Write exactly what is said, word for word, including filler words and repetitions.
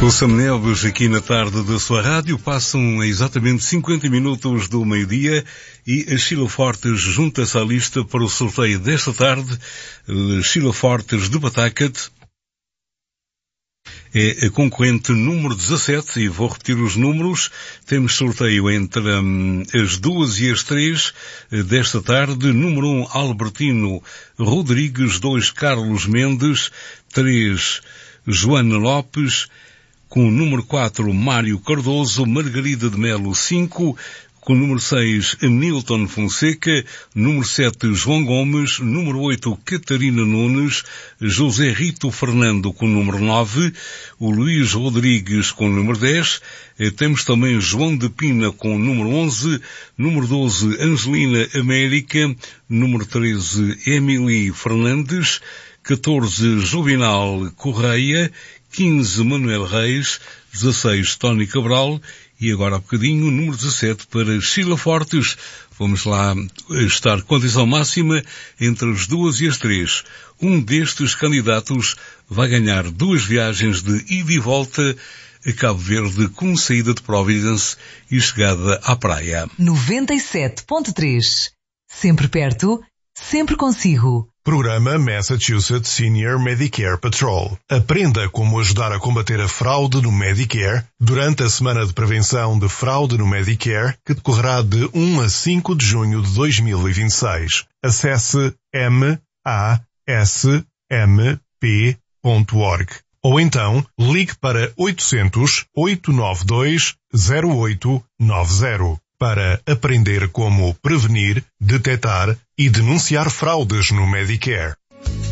O Sam Neves aqui na tarde da sua rádio. Passam exatamente cinquenta minutos do meio-dia e a Sheila Fortes junta-se à lista para o sorteio desta tarde. Sheila Fortes de Patacate é a concorrente número dezassete e vou repetir os números. Temos sorteio entre hum, as duas e as três desta tarde. Número um, Albertino Rodrigues. dois, Carlos Mendes. três, Joana Lopes. Com o número quatro, Mário Cardoso. Margarida de Melo, cinco. Com o número seis, Nilton Fonseca. Número sete, João Gomes. Número oito, Catarina Nunes. José Rito Fernando com o número nove. O Luís Rodrigues com o número dez. Temos também João de Pina com o número onze. Número doze, Angelina América. Número treze, Emily Fernandes. catorze, Juvenal Correia. quinze, Manuel Reis. dezasseis, Tony Cabral. E agora há bocadinho, número dezassete para Sheila Fortes. Vamos lá estar com condição máxima entre as duas e as três. Um destes candidatos vai ganhar duas viagens de ida e volta a Cabo Verde com saída de Providence e chegada à praia. noventa e sete ponto três. Sempre perto, sempre consigo. Programa Massachusetts Senior Medicare Patrol. Aprenda como ajudar a combater a fraude no Medicare durante a Semana de Prevenção de Fraude no Medicare, que decorrerá de um a cinco de junho de dois mil e vinte e seis. Acesse m a s m p ponto org ou então ligue para oitocentos, oito nove dois, zero oito nove zero. Para aprender como prevenir, detectar e denunciar fraudes no Medicare.